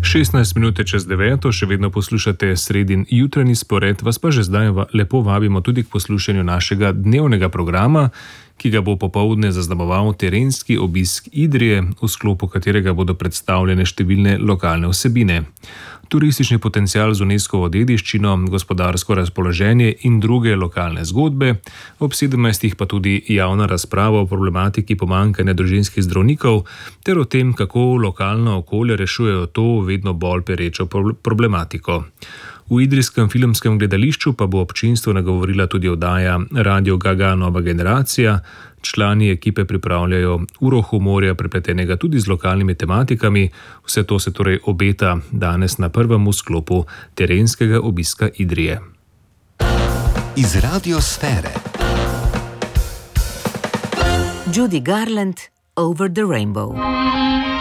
16 minut čez 9, še vedno poslušate sredin jutranji spored, vas pa že zdaj lepo vabimo tudi k poslušanju našega dnevnega programa, ki ga bo popoldne zaznamoval terenski obisk Idrije, v sklopu katerega bodo predstavljene številne lokalne vsebine. Turistični potencial z UNESCO dediščino, gospodarsko razpoloženje in druge lokalne zgodbe, ob 17. pa tudi javna razprava o problematiki pomanjkanja družinskih zdravnikov ter o tem, kako lokalna okolja rešujejo to vedno bolj perečo problematiko. V idrijskem filmskem gledališču pa bo občinstvo nagovorila tudi oddaja Radio Gaga Nova generacija. Člani ekipe pripravljajo uro humorja, prepletenega tudi z lokalnimi tematikami. Vse to se torej obeta danes na prvem sklopu terenskega obiska Idrije. Iz radiosfere. Judy Garland, Over the Rainbow.